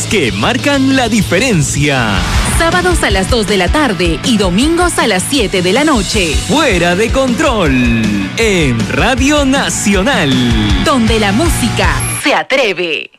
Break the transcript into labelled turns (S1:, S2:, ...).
S1: que marcan la diferencia.
S2: Sábados a las 2 de la tarde y domingos a las 7 de la noche.
S1: Fuera de control, en Radio Nacional.
S2: Donde la música se atreve.